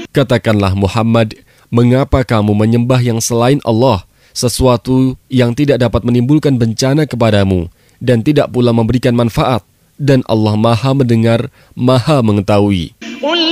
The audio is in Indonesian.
Katakanlah Muhammad, mengapa kamu menyembah yang selain Allah, sesuatu yang tidak dapat menimbulkan bencana kepadamu dan tidak pula memberikan manfaat, dan Allah Maha mendengar, Maha mengetahui.